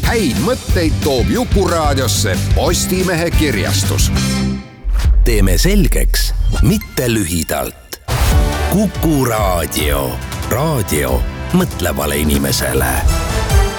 häid mõtteid toob Jukuraadiosse Postimehe kirjastus. Teeme selgeks, mitte lühidalt. Kuku Raadio. Raadio mõtlevale inimesele.